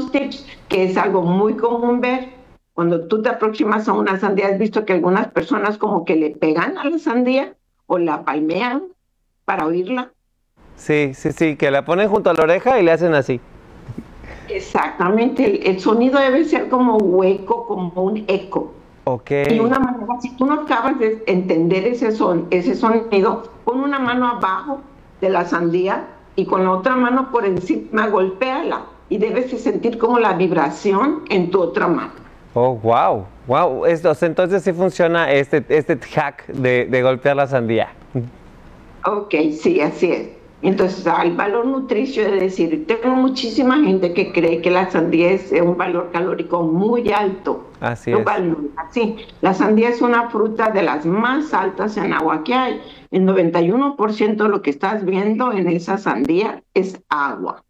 unos tips que es algo muy común ver. Cuando tú te aproximas a una sandía, has visto que algunas personas como que le pegan a la sandía o la palmean para oírla. Sí, sí, sí, que la ponen junto a la oreja y le hacen así. Exactamente, el sonido debe ser como hueco, como un eco. Ok. Y una manera, si tú no acabas de entender ese sonido, pon una mano abajo de la sandía y con la otra mano por encima golpéala y debes de sentir como la vibración en tu otra mano. Oh, wow, wow. Entonces sí funciona este hack de golpear la sandía. Ok, sí, así es. Entonces, el valor nutricio es decir, tengo muchísima gente que cree que la sandía es un valor calórico muy alto. Así No, es. sí, la sandía es una fruta de las más altas en agua que hay. El 91% de lo que estás viendo en esa sandía es agua.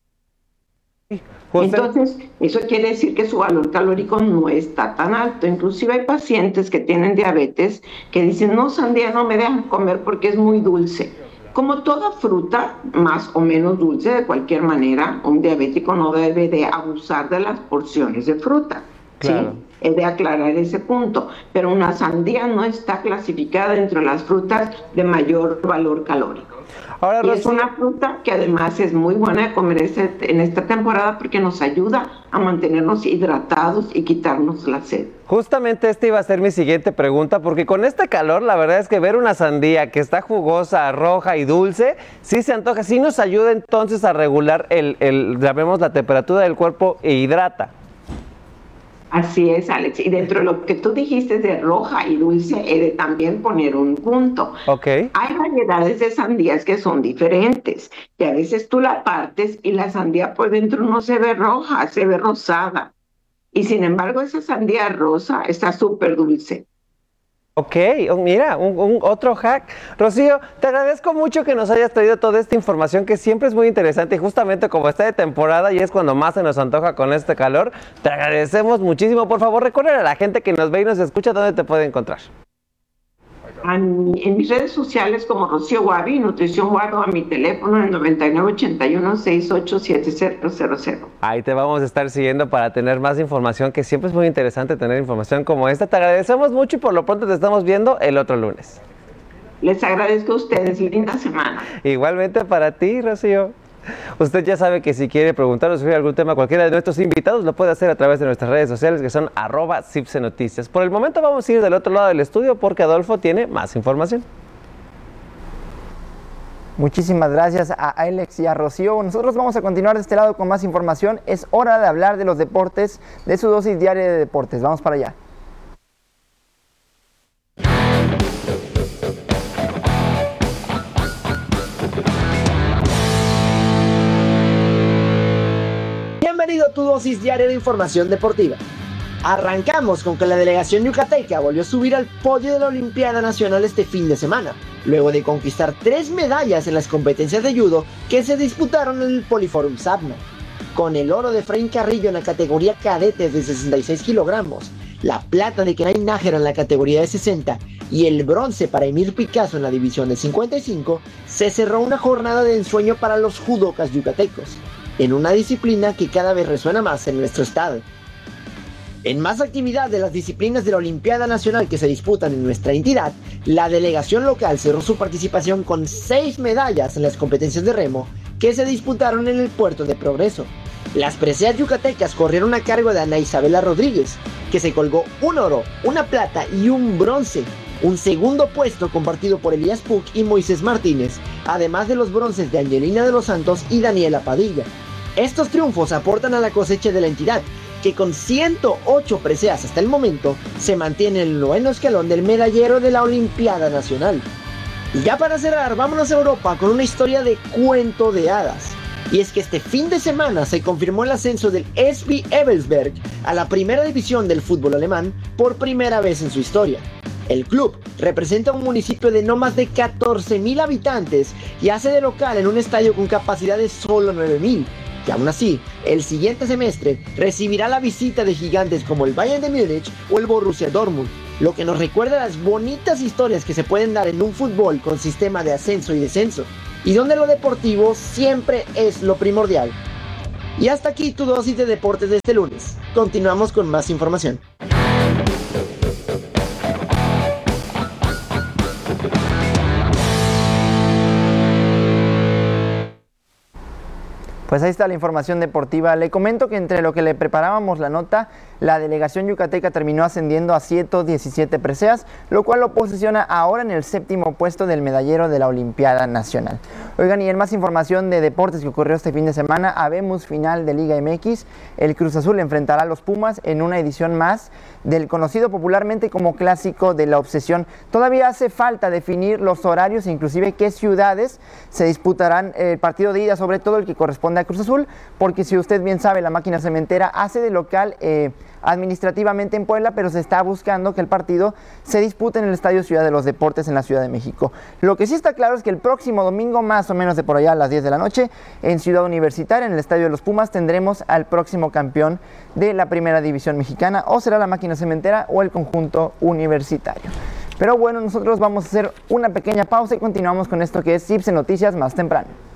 Justo, Entonces, eso quiere decir que su valor calórico no está tan alto. Inclusive hay pacientes que tienen diabetes que dicen, no, sandía no me dejan comer porque es muy dulce. Como toda fruta, más o menos dulce de cualquier manera, un diabético no debe de abusar de las porciones de fruta, claro. ¿sí? He de aclarar ese punto. Pero una sandía no está clasificada entre las frutas de mayor valor calórico. Ahora, Y es Rocío, una fruta que además es muy buena de comer en esta temporada porque nos ayuda a mantenernos hidratados y quitarnos la sed. justamente esta iba a ser mi siguiente pregunta, porque con este calor, la verdad es que ver una sandía que está jugosa, roja y dulce, sí se antoja, sí nos ayuda entonces a regular llamemos la temperatura del cuerpo e hidrata. Así es, Alex. Y dentro de lo que tú dijiste de roja y dulce, he de también poner un punto. Ok. Hay variedades de sandías que son diferentes, que a veces tú la partes y la sandía por dentro no se ve roja, se ve rosada. Y sin embargo, esa sandía rosa está súper dulce. Ok, mira, otro hack. Rocío, te agradezco mucho que nos hayas traído toda esta información que siempre es muy interesante y justamente como está de temporada y es cuando más se nos antoja con este calor, te agradecemos muchísimo. Por favor, recuerda a la gente que nos ve y nos escucha dónde te puede encontrar. En mis redes sociales como Rocío Wabi, Nutrición Wabi, a mi teléfono en 9981-687000. Ahí te vamos a estar siguiendo para tener más información, que siempre es muy interesante tener información como esta. Te agradecemos mucho y por lo pronto te estamos viendo el otro lunes. Les agradezco a ustedes. Linda semana. Igualmente para ti, Rocío. Usted ya sabe que si quiere preguntar o sugerir algún tema a cualquiera de nuestros invitados, lo puede hacer a través de nuestras redes sociales que son @cipsenoticias. Por el momento vamos a ir del otro lado del estudio porque Adolfo tiene más información. Muchísimas gracias a Alex y a Rocío. Nosotros vamos a continuar de este lado con más información. Es hora de hablar de los deportes, de su dosis diaria de deportes. Vamos para allá. Bienvenido a tu dosis diaria de información deportiva. Arrancamos con que la delegación yucateca volvió a subir al podio de la Olimpiada Nacional este fin de semana, luego de conquistar 3 medallas en las competencias de judo que se disputaron en el Poliforum Sabna. Con el oro de Efraín Carrillo en la categoría cadetes de 66 kilogramos, la plata de Kenai Nájera en la categoría de 60 y el bronce para Emir Picasso en la división de 55, se cerró una jornada de ensueño para los judocas yucatecos, en una disciplina que cada vez resuena más en nuestro estado. En más actividad de las disciplinas de la Olimpiada Nacional que se disputan en nuestra entidad, la delegación local cerró su participación con 6 medallas en las competencias de remo que se disputaron en el puerto de Progreso. Las preseas yucatecas corrieron a cargo de Ana Isabela Rodríguez, que se colgó un oro, una plata y un bronce. Un segundo puesto compartido por Elías Puc y Moisés Martínez, además de los bronces de Angelina de los Santos y Daniela Padilla. Estos triunfos aportan a la cosecha de la entidad, que con 108 preseas hasta el momento se mantiene en el 9º escalón del medallero de la Olimpiada Nacional. Y ya para cerrar, vámonos a Europa con una historia de cuento de hadas. Y es que este fin de semana se confirmó el ascenso del SV Ebelsberg a la primera división del fútbol alemán por primera vez en su historia. El club representa un municipio de no más de 14,000 habitantes y hace de local en un estadio con capacidad de solo 9,000. Y aún así, el siguiente semestre recibirá la visita de gigantes como el Bayern de Múnich o el Borussia Dortmund, lo que nos recuerda las bonitas historias que se pueden dar en un fútbol con sistema de ascenso y descenso, y donde lo deportivo siempre es lo primordial. Y hasta aquí tu dosis de deportes de este lunes. Continuamos con más información. Pues ahí está la información deportiva. Le comento que entre lo que le preparábamos la nota, la delegación yucateca terminó ascendiendo a 117 preseas, lo cual lo posiciona ahora en el 7º puesto del medallero de la Olimpiada Nacional. Oigan, y en más información de deportes que ocurrió este fin de semana, habemos final de Liga MX. El Cruz Azul enfrentará a los Pumas en una edición más del conocido popularmente como Clásico de la Obsesión. Todavía hace falta definir los horarios e inclusive qué ciudades se disputarán el partido de ida, sobre todo el que corresponde a Cruz Azul, porque si usted bien sabe, la Máquina Cementera hace de local administrativamente en Puebla, pero se está buscando que el partido se dispute en el Estadio Ciudad de los Deportes en la Ciudad de México. Lo que sí está claro es que el próximo domingo, más o menos de por allá a las 10 de la noche, en Ciudad Universitaria, en el Estadio de los Pumas, tendremos al próximo campeón de la Primera División Mexicana, o será la Máquina Cementera o el conjunto universitario. Pero bueno, nosotros vamos a hacer una pequeña pausa y continuamos con esto que es CIPSE Noticias más temprano.